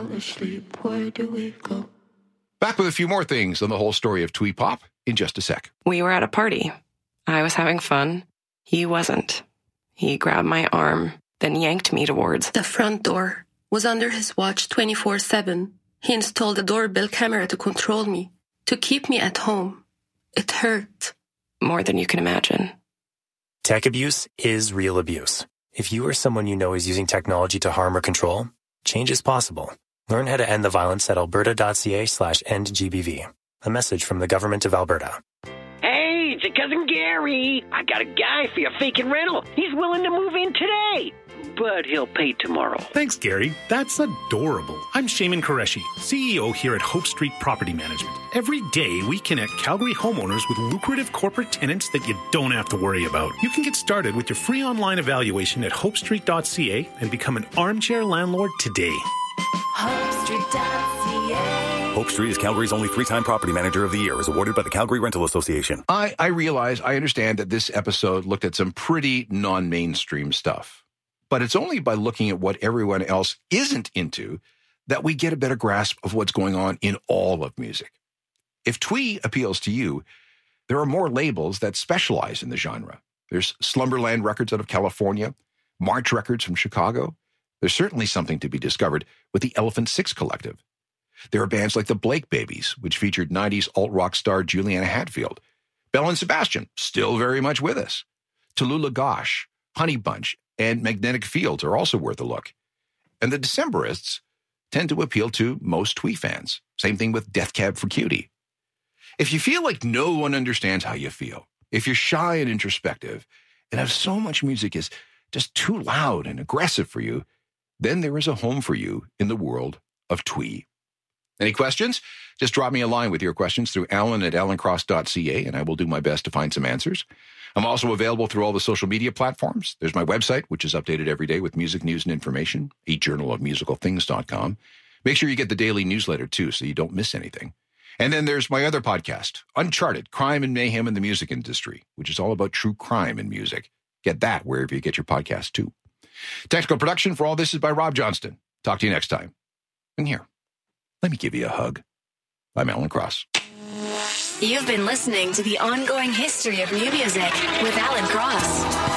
fall asleep, where do we go? Back with a few more things on the whole story of Twee Pop in just a sec. We were at a party. I was having fun. He wasn't. He grabbed my arm, then yanked me towards the front door. Was under his watch 24/7. He installed a doorbell camera to control me, to keep me at home. It hurt. more than you can imagine. Tech abuse is real abuse. If you or someone you know is using technology to harm or control, change is possible. Learn how to end the violence at alberta.ca/endgbv. A message from the Government of Alberta. Hey, it's your cousin Gary. I got a guy for your vacant rental. He's willing to move in today, but he'll pay tomorrow. Thanks, Gary. That's adorable. I'm Shaiman Qureshi, CEO here at Hope Street Property Management. Every day, we connect Calgary homeowners with lucrative corporate tenants that you don't have to worry about. You can get started with your free online evaluation at hopestreet.ca and become an armchair landlord today. HopeStreet.ca. Hope Street is Calgary's only 3-time Property Manager of the Year, is awarded by the Calgary Rental Association. I understand that this episode looked at some pretty non-mainstream stuff. But it's only by looking at what everyone else isn't into that we get a better grasp of what's going on in all of music. If twee appeals to you, there are more labels that specialize in the genre. There's Slumberland Records out of California, March Records from Chicago. There's certainly something to be discovered with the Elephant Six Collective. There are bands like the Blake Babies, which featured 90s alt-rock star Juliana Hatfield. Belle and Sebastian, still very much with us. Tallulah Gosh, Honey Bunch, and Magnetic Fields are also worth a look. And the Decemberists tend to appeal to most twee fans. Same thing with Death Cab for Cutie. If you feel like no one understands how you feel, if you're shy and introspective, and if so much music is just too loud and aggressive for you, then there is a home for you in the world of twee. Any questions? Just drop me a line with your questions through alan@alancross.ca, and I will do my best to find some answers. I'm also available through all the social media platforms. There's my website, which is updated every day with music news and information, ejournalofmusicalthings.com. Make sure you get the daily newsletter, too, so you don't miss anything. And then there's my other podcast, Uncharted, Crime and Mayhem in the Music Industry, which is all about true crime in music. Get that wherever you get your podcast, too. Technical production for all this is by Rob Johnston. Talk to you next time. And here, let me give you a hug. I'm Alan Cross. You've been listening to The Ongoing History of New Music with Alan Cross.